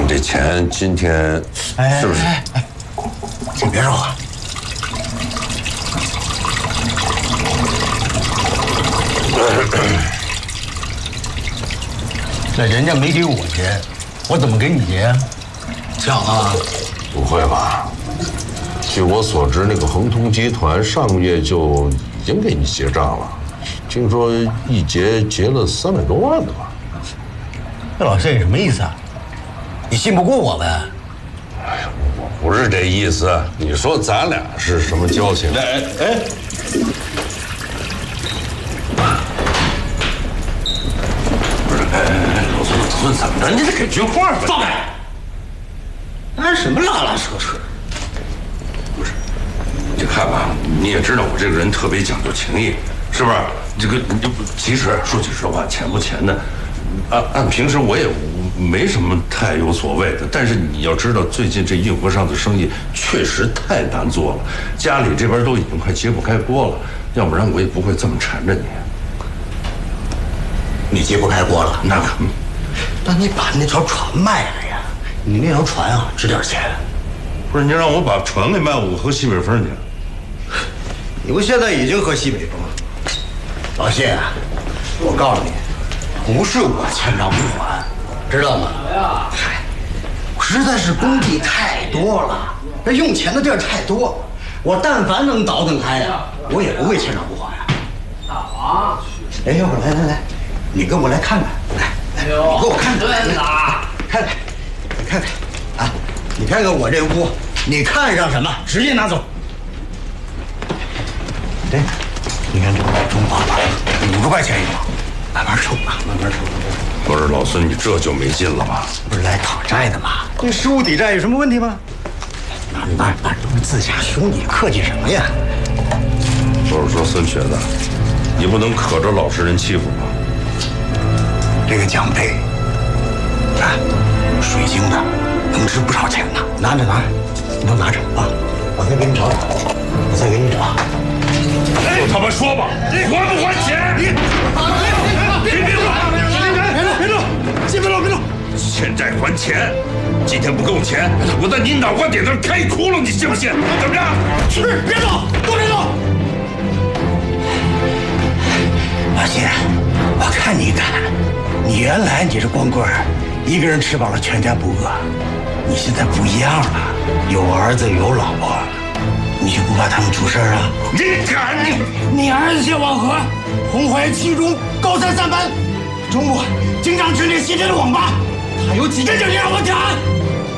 这钱今天是不是？ 先别说话。那人家没给我钱，我怎么给你结啊？抢啊！ 不会吧？据我所知，那个恒通集团上个月就已经给你结账了，听说一结了300多万的吧？ 那老谢你什么意思啊？你信不过我呗？ 哎呀，我不是这意思。你说咱俩是什么交情？哎。老孙，怎么着？你得给句话吧！ 放开！那什么拉拉扯扯？ 不是，你看吧，你也知道我这个人特别讲究情义，是不是？这个其实说句实话，钱不钱的，按平时我也没什么太有所谓的。但是你要知道，最近这运河上的生意确实太难做了，家里这边都已经快揭不开锅了，要不然我也不会这么缠着你。 你揭不开锅了？ 那可。 那你把那条船卖了呀！你那条船啊，值点钱。 不是你让我把船给卖了，我喝西北风去。 你不现在已经喝西北风了？老谢啊，我告诉你，不是我欠账不还，知道吗？嗨，实在是工地太多了，这用钱的地儿太多，我但凡能倒腾开呀，我也不会欠账不还呀。大王，哎呦，来，你跟我来看看，来。你给我看看，看看，你看看啊！你看看我这屋，你看上什么，直接拿走。这，你看这中华牌，5块钱一包，慢慢抽啊，慢慢抽。 不是老孙，你这就没劲了吧？ 不是来讨债的吗？这十五抵债有什么问题吗？那都是自家兄弟，客气什么呀？ 我是说孙瘸子，你不能可着老实人欺负吗？ 这个奖杯，啊，水晶的，能值不少钱呢。拿着，你都拿着啊！我再给你找。 就他妈说吧，还不还钱？别动！欠债还钱，今天不给我钱，我在你脑瓜顶上开一窟窿，你信不信？怎么着？ 是，别动，都别动！老谢，我看你敢。你原来你是光棍儿，一个人吃饱了全家不饿，你现在不一样了，有儿子有老婆，你就不怕他们出事啊？ 你敢！ 你儿子谢望和，红怀七中高3 3班，周末经常去那西城的网吧，他有几个人让我敢？